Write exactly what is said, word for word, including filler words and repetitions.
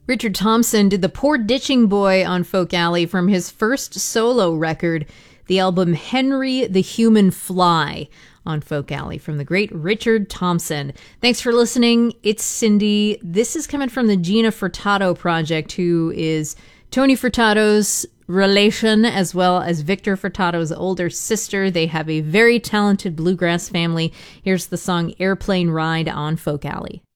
Richard Thompson did the Poor Ditching Boy on Folk Alley from his first solo record, the album Henry the Human Fly on Folk Alley from the great Richard Thompson. Thanks for listening. It's Cindy. This is coming from the Gina Furtado Project, who is Tony Furtado's relation as well as Victor Furtado's older sister. They have a very talented bluegrass family. Here's the song Airplane Ride on Folk Alley.